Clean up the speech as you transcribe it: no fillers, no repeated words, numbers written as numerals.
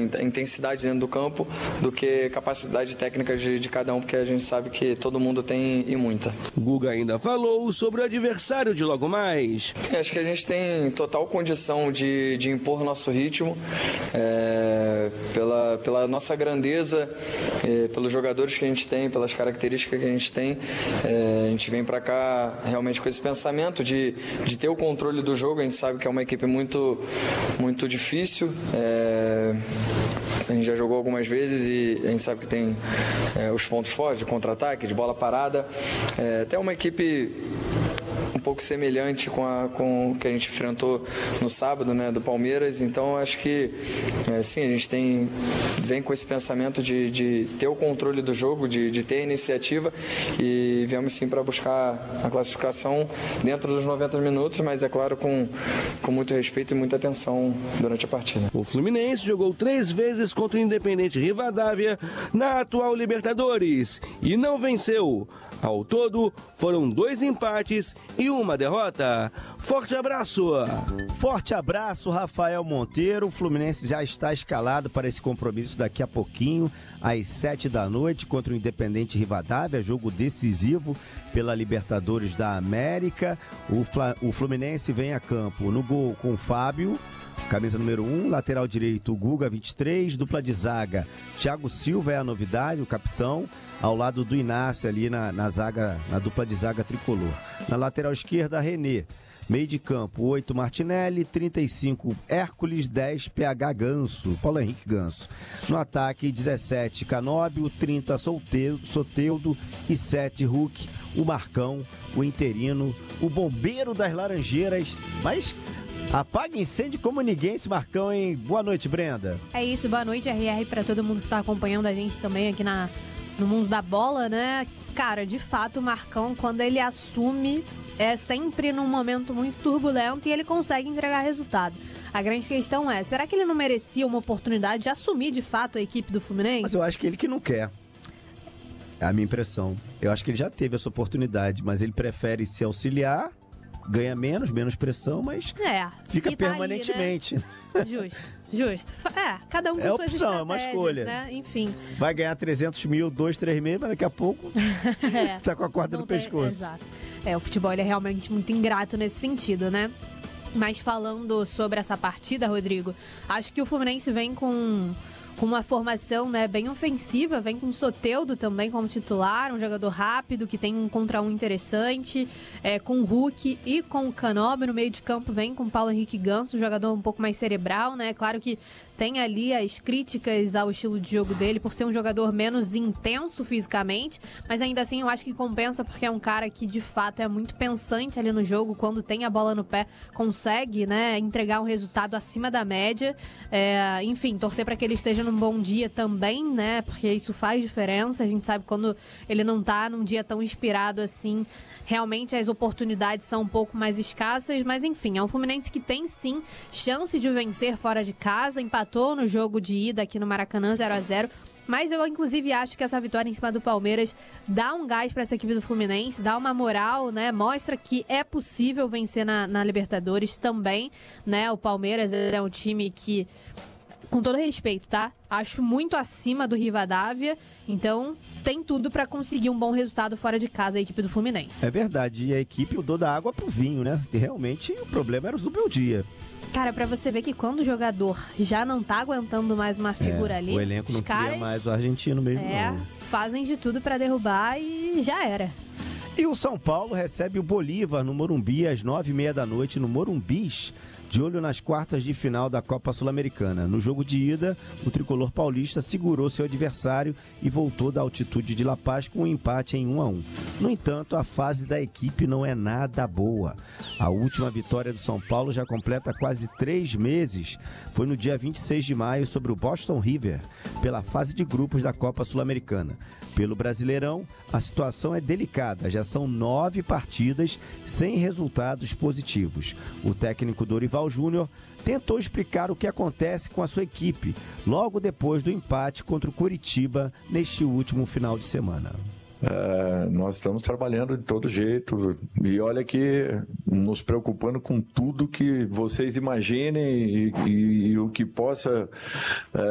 intensidade dentro do campo do que capacidade técnica de cada um, porque a gente sabe que todo mundo tem e muita. O Guga ainda falou sobre o adversário de logo mais. Acho que a gente tem total condição de impor nosso ritmo, pela nossa grandeza, pelos jogadores que a gente tem, pelas características que a gente tem. A gente vem para cá realmente com esse pensamento de ter o controle do jogo. A gente sabe que é uma equipe muito, muito difícil. A gente já jogou algumas vezes e a gente sabe que tem os pontos fortes de contra-ataque, de bola parada. Até uma equipe um pouco semelhante com o que a gente enfrentou no sábado, né, do Palmeiras. Então acho que sim, a gente vem com esse pensamento de ter o controle do jogo, de ter a iniciativa, e viemos sim para buscar a classificação dentro dos 90 minutos, mas é claro com muito respeito e muita atenção durante a partida. O Fluminense jogou 3 vezes contra o Independente Rivadavia na atual Libertadores e não venceu. Ao todo, foram 2 empates e 1 derrota. Forte abraço! Forte abraço, Rafael Monteiro. O Fluminense já está escalado para esse compromisso daqui a pouquinho, às 7 da noite, contra o Independente Rivadavia, jogo decisivo pela Libertadores da América. O Fluminense vem a campo no gol com o Fábio, camisa número 1, lateral direito Guga, 23, dupla de zaga Thiago Silva é a novidade, o capitão, ao lado do Inácio ali na zaga, na dupla de zaga tricolor. Na lateral esquerda, René. Meio de campo, 8 Martinelli, 35 Hércules, 10 PH Ganso, Paulo Henrique Ganso. No ataque, 17 Canóbio, 30 Soteldo e 7 Hulk, o Marcão, o interino, o bombeiro das Laranjeiras, mas apaga incêndio como ninguém esse Marcão, hein? Boa noite, Brenda. É isso, boa noite, RR, para todo mundo que tá acompanhando a gente também aqui no mundo da bola, né? Cara, de fato, o Marcão, quando ele assume, é sempre num momento muito turbulento e ele consegue entregar resultado. A grande questão é, será que ele não merecia uma oportunidade de assumir, de fato, a equipe do Fluminense? Mas eu acho que ele que não quer. É a minha impressão. Eu acho que ele já teve essa oportunidade, mas ele prefere se auxiliar, ganha menos pressão, mas fica tá permanentemente. Ali, né? Justo. Cada um com suas opção, estratégias, é uma escolha, né? Enfim. Vai ganhar 300 mil, 2, 3 meses, mas daqui a pouco tá com a corda no pescoço. Exato. O futebol ele é realmente muito ingrato nesse sentido, né? Mas falando sobre essa partida, Rodrigo, acho que o Fluminense vem com uma formação, né, bem ofensiva, vem com o Soteldo também como titular, um jogador rápido que tem um contra um interessante, com o Hulk e com o Canóbio. No meio de campo vem com o Paulo Henrique Ganso, um jogador um pouco mais cerebral, né? Claro que tem ali as críticas ao estilo de jogo dele por ser um jogador menos intenso fisicamente, mas ainda assim eu acho que compensa porque é um cara que de fato é muito pensante ali no jogo, quando tem a bola no pé consegue, né, entregar um resultado acima da média. Enfim, torcer para que ele esteja num bom dia também, né, porque isso faz diferença. A gente sabe quando ele não tá num dia tão inspirado assim, realmente as oportunidades são um pouco mais escassas, mas enfim, é um Fluminense que tem sim chance de vencer fora de casa, empatou no jogo de ida aqui no Maracanã 0-0, mas eu inclusive acho que essa vitória em cima do Palmeiras dá um gás para essa equipe do Fluminense, dá uma moral, né? Mostra que é possível vencer na Libertadores também, né? O Palmeiras é um time que, com todo respeito, tá? Acho muito acima do Rivadavia, então tem tudo para conseguir um bom resultado fora de casa a equipe do Fluminense. É verdade, e a equipe mudou da água pro vinho, né? Realmente o problema era o Zubeldia. Cara, pra você ver que quando o jogador já não tá aguentando mais uma figura ali, o elenco não queria mais o argentino mesmo, não. Fazem de tudo pra derrubar e já era. E o São Paulo recebe o Bolívar no Morumbi às 9h30 da noite, no Morumbis, de olho nas quartas de final da Copa Sul-Americana. No jogo de ida, o tricolor paulista segurou seu adversário e voltou da altitude de La Paz com um empate em 1-1. No entanto, a fase da equipe não é nada boa. A última vitória do São Paulo já completa quase 3 meses. Foi no dia 26 de maio sobre o Boston River, pela fase de grupos da Copa Sul-Americana. Pelo Brasileirão, a situação é delicada. Já são 9 partidas sem resultados positivos. O técnico Dorival Júnior tentou explicar o que acontece com a sua equipe logo depois do empate contra o Coritiba neste último final de semana. Nós estamos trabalhando de todo jeito e olha que nos preocupando com tudo que vocês imaginem e o que possa